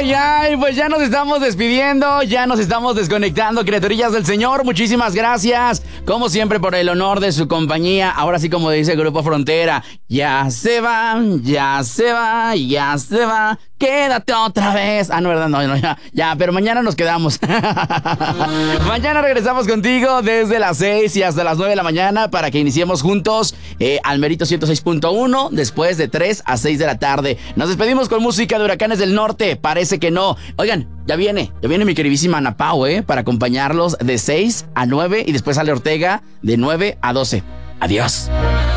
Ay, pues ya nos estamos despidiendo, ya nos estamos desconectando, criaturillas del Señor. Muchísimas gracias, como siempre, por el honor de su compañía. Ahora sí, como dice el Grupo Frontera, ya se va, ya se va, ya se va. Quédate otra vez. Ah, no, ¿verdad? No, ya, pero mañana nos quedamos. Mañana regresamos contigo desde las 6 y hasta las 9 de la mañana para que iniciemos juntos al Merito 106.1 después de 3 a 6 de la tarde. Nos despedimos con música de Huracanes del Norte. Parece que no. Oigan, ya viene mi queridísima Ana Pau, para acompañarlos de 6 a 9 y después sale Ortega de 9 a 12. Adiós.